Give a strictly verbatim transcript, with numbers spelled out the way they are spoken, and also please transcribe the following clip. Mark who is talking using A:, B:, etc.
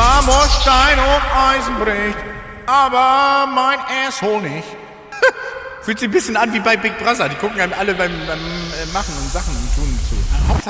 A: Marmorstein und Eisen bricht, aber mein Asshole nicht. Fühlt sich ein bisschen an wie bei Big Brother. Die gucken einem alle beim, beim äh, Machen und Sachen und Tun zu. Hauptsache